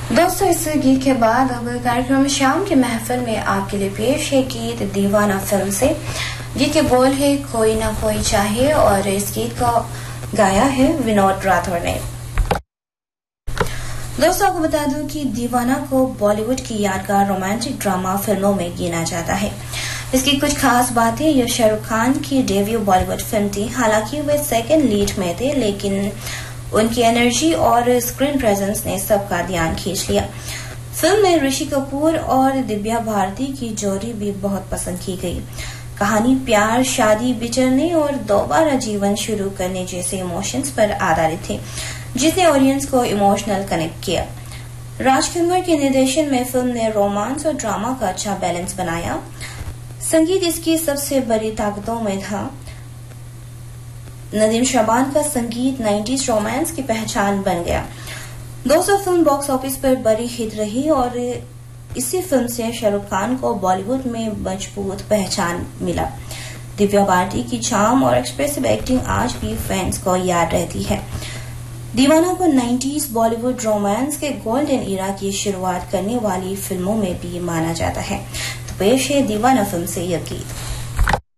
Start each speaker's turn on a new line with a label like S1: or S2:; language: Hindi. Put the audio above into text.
S1: दोस्तों, इस गीत के बाद अब कार्यक्रम शाम की महफिल में आपके लिए पेश है गीत दीवाना फिल्म से। गीत के बोल है कोई ना कोई चाहे और इस गीत को गाया है विनोद राठौर ने। दोस्तों, आपको बता दूं कि दीवाना को बॉलीवुड की यादगार रोमांटिक ड्रामा फिल्मों में गिना जाता है। इसकी कुछ खास बातें, यह शाहरुख खान की डेब्यू बॉलीवुड फिल्म थी। हालांकि वे सेकंड लीड में थे, लेकिन उनकी एनर्जी और स्क्रीन प्रेजेंस ने सबका ध्यान खींच लिया। फिल्म में ऋषि कपूर और दिव्या भारती की जोड़ी भी बहुत पसंद की गई। कहानी प्यार, शादी, बिछड़ने और दोबारा जीवन शुरू करने जैसे इमोशंस पर आधारित थी, जिसने ऑडियंस को इमोशनल कनेक्ट किया। राज खन्ना के निर्देशन में फिल्म ने रोमांस और ड्रामा का अच्छा बैलेंस बनाया। संगीत इसकी सबसे बड़ी ताकतों में था। नदीम शाबान का संगीत 90s रोमांस की पहचान बन गया। दोस्तों, फिल्म बॉक्स ऑफिस पर बड़ी हिट रही और इसी फिल्म से शाहरुख खान को बॉलीवुड में मजबूत पहचान मिला। दिव्या भारती की चार्म और एक्सप्रेसिव एक्टिंग आज भी फैंस को याद रहती है। दीवाना को 90s बॉलीवुड रोमांस के गोल्डन ईरा की शुरुआत करने वाली फिल्मों में भी माना जाता है। तो पेश है दीवाना फिल्म से यह गीत।